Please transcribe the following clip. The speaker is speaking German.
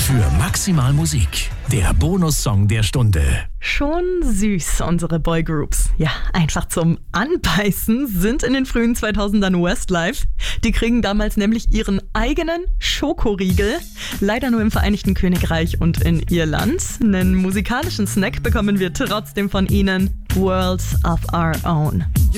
Für Maximal Musik, der Bonussong der Stunde. Schon süß, unsere Boygroups. Ja, einfach zum Anbeißen sind in den frühen 2000ern Westlife. Die kriegen damals nämlich ihren eigenen Schokoriegel. Leider nur im Vereinigten Königreich und in Irland. Einen musikalischen Snack bekommen wir trotzdem von ihnen. Worlds of Our Own.